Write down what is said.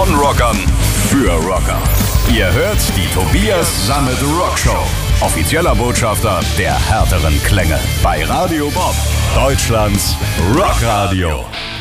Von Rockern für Rocker. Ihr hört die Tobias Sammet Rock Show. Offizieller Botschafter der härteren Klänge bei Radio Bob, Deutschlands Rockradio.